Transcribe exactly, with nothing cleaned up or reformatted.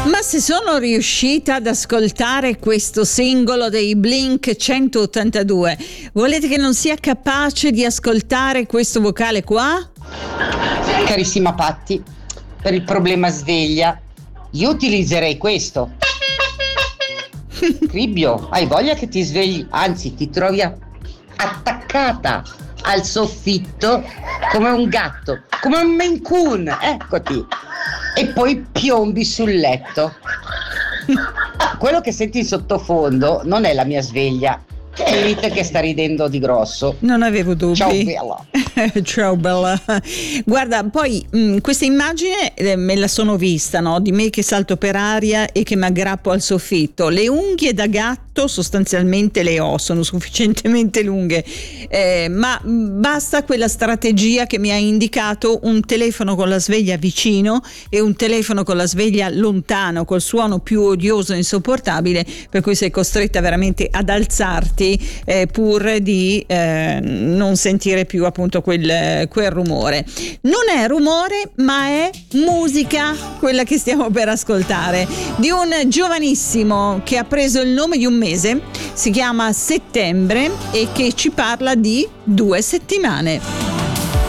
Ma se sono riuscita ad ascoltare questo singolo dei Blink centottantadue, volete che non sia capace di ascoltare questo vocale qua? Carissima Patti, per il problema sveglia, io utilizzerei questo. Cribbio, hai voglia che ti svegli? Anzi, ti trovi a- attaccata al soffitto come un gatto, come un Maine Coon, eccoti. E poi piombi sul letto. Quello che senti in sottofondo non è la mia sveglia, è Lite che sta ridendo di grosso. Non avevo dubbi. Ciao bella. Ciao bella. Guarda, poi mh, questa immagine eh, me la sono vista, no? Di me che salto per aria e che mi aggrappo al soffitto. Le unghie da gatto sostanzialmente le ho, sono sufficientemente lunghe, eh, ma basta quella strategia che mi ha indicato un telefono con la sveglia vicino e un telefono con la sveglia lontano, col suono più odioso e insopportabile, per cui sei costretta veramente ad alzarti eh, pur di eh, non sentire più appunto quel, quel rumore. Non è rumore, ma è musica, quella che stiamo per ascoltare, di un giovanissimo che ha preso il nome di un mese, si chiama Settembre e che ci parla di due settimane.